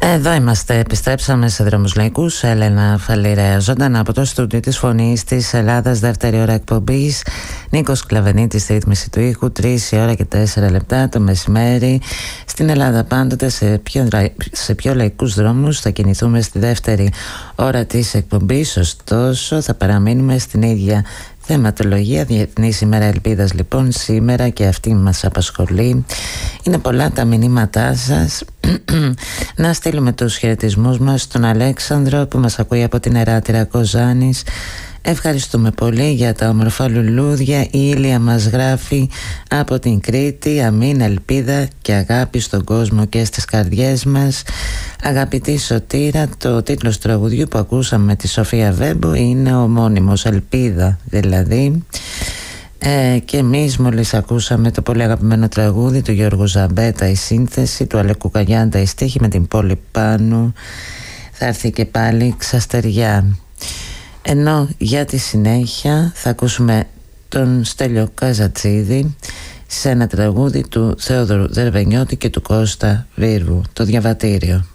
Εδώ είμαστε, επιστρέψαμε σε Δρόμους Λαϊκούς. Έλενα Φαλιρέα, ζωντανά από το στούντιο της Φωνής της Ελλάδας, δεύτερη ώρα εκπομπής. Νίκος Κλαβενίτης στη ρύθμιση του ήχου, 3 η ώρα και 4 λεπτά το μεσημέρι. Στην Ελλάδα πάντοτε σε πιο λαϊκούς δρόμους. Θα κινηθούμε στη δεύτερη ώρα της εκπομπής, ωστόσο θα παραμείνουμε στην ίδια θεματολογία. Διεθνής ημέρα ελπίδας λοιπόν σήμερα, και αυτή μας απασχολεί. Είναι πολλά τα μηνύματά σας. Να στείλουμε τους χαιρετισμούς μας στον Αλέξανδρο που μας ακούει από την Εράτηρα Κοζάνης. Ευχαριστούμε πολύ για τα όμορφα λουλούδια. Η Ήλια μας γράφει από την Κρήτη: αμήν, ελπίδα και αγάπη στον κόσμο και στις καρδιές μας. Αγαπητή Σωτήρα, το τίτλος του τραγουδιού που ακούσαμε με τη Σοφία Βέμπο είναι ομώνυμος, ελπίδα δηλαδή. Και εμείς μόλις ακούσαμε το πολύ αγαπημένο τραγούδι του Γιώργου Ζαμπέτα, η σύνθεση του Αλεκού Καγιάντα, η στίχη με την Πόλη Πάνου. Θα έρθει και πάλι Ξαστεριά. Ενώ για τη συνέχεια θα ακούσουμε τον Στέλιο Καζατσίδη σε ένα τραγούδι του Θεόδωρου Δερβενιώτη και του Κώστα Βίρβου, το Διαβατήριο.